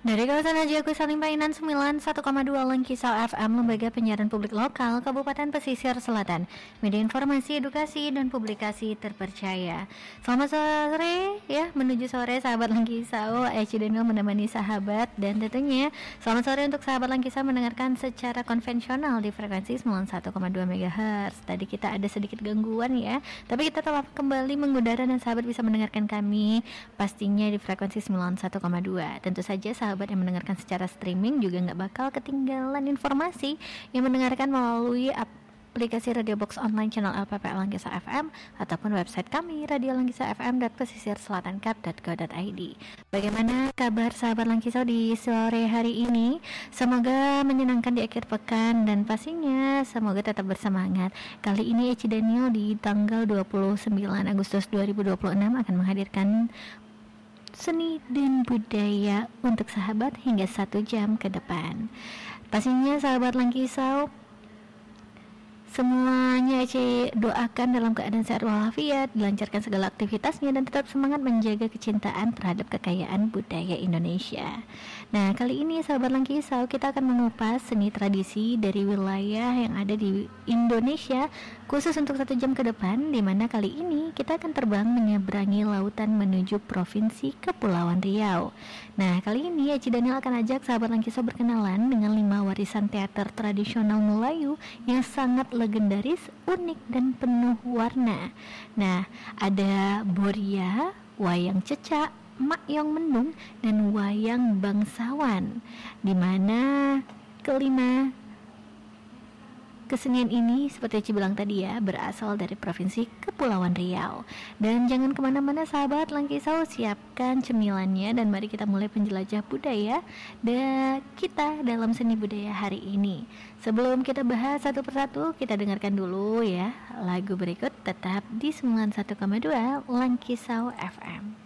Dari kawasan Haji Agus Salim Painan 91,2 Langkisau FM, Lembaga Penyiaran Publik Lokal Kabupaten Pesisir Selatan, media informasi, edukasi, dan publikasi terpercaya. Selamat sore ya, menuju sore sahabat Langkisau, Eci Daniel menemani sahabat. Dan tentunya selamat sore untuk sahabat Langkisau mendengarkan secara konvensional di frekuensi 91,2 MHz. Tadi kita ada sedikit gangguan ya, tapi kita telah kembali mengudara dan sahabat bisa mendengarkan kami pastinya di frekuensi 91,2. Tentu saja sahabat yang mendengarkan secara streaming juga nggak bakal ketinggalan informasi yang mendengarkan melalui aplikasi Radio Box Online channel LPP Langkisau FM ataupun website kami radiolangkisaufm.pesisirselatankap.go.id. Bagaimana kabar sahabat Langkisau di sore hari ini? Semoga menyenangkan di akhir pekan dan pastinya semoga tetap bersemangat. Kali ini Eci Daniel di tanggal 29 Agustus 2026 akan menghadirkan seni dan budaya untuk sahabat hingga 1 jam ke depan. Pastinya sahabat Langkisau semuanya Eci doakan dalam keadaan sehat walafiat, dilancarkan segala aktivitasnya dan tetap semangat menjaga kecintaan terhadap kekayaan budaya Indonesia. Nah, kali ini sahabat Langkisau kita akan mengupas seni tradisi dari wilayah yang ada di Indonesia khusus untuk 1 jam ke depan, di mana kali ini kita akan terbang menyeberangi lautan menuju Provinsi Kepulauan Riau. Nah, kali ini Eci Daniel akan ajak sahabat Langkisau berkenalan dengan 5 warisan teater tradisional Melayu yang sangat legendaris, unik, dan penuh warna. Nah, ada Boria, Wayang Cecak, Makyong Mendung, dan Wayang Bangsawan, di mana kelima kesenian ini seperti Eci bilang tadi ya, berasal dari Provinsi Kepulauan Riau. Dan jangan kemana-mana sahabat Langkisau, siapkan cemilannya dan mari kita mulai penjelajah budaya kita dalam seni budaya hari ini. Sebelum kita bahas satu persatu, kita dengarkan dulu ya lagu berikut, tetap di 91,2 Langkisau FM.